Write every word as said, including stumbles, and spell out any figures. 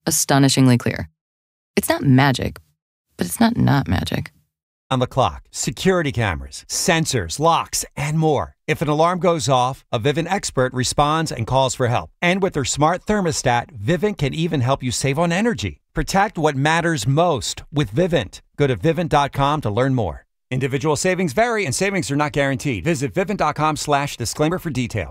astonishingly clear. It's not magic, but it's not not magic. On the clock, security cameras, sensors, locks, and more. If an alarm goes off, a Vivint expert responds and calls for help. And with their smart thermostat, Vivint can even help you save on energy. Protect what matters most with Vivint. Go to Vivint dot com to learn more. Individual savings vary and savings are not guaranteed. Visit Vivint dot com slash disclaimer for details.